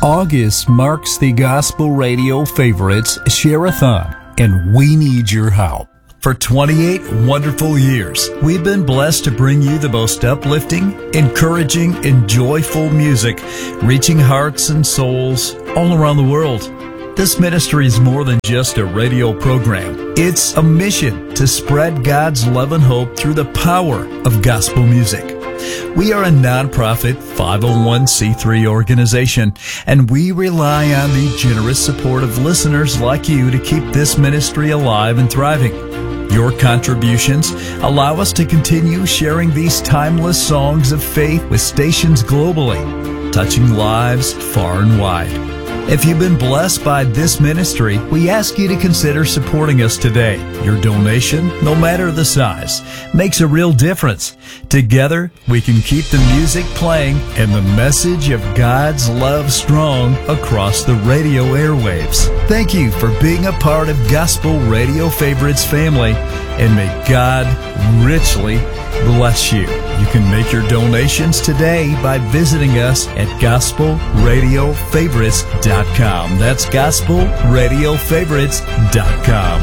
August marks the Gospel Radio Favorites Share-a-thon, and we need your help. For 28 wonderful years, we've been blessed to bring you the most uplifting, encouraging, and joyful music, reaching hearts and souls all around the world. This ministry is more than just a radio program. It's a mission to spread God's love and hope through the power of gospel music. We are a nonprofit 501c3 organization, and we rely on the generous support of listeners like you to keep this ministry alive and thriving. Your contributions allow us to continue sharing these timeless songs of faith with stations globally, touching lives far and wide. If you've been blessed by this ministry, we ask you to consider supporting us today. Your donation, no matter the size, makes a real difference. Together, we can keep the music playing and the message of God's love strong across the radio airwaves. Thank you for being a part of Gospel Radio Favorites family, and may God richly bless you. You can make your donations today by visiting us at gospelradiofavorites.com. That's gospelradiofavorites.com.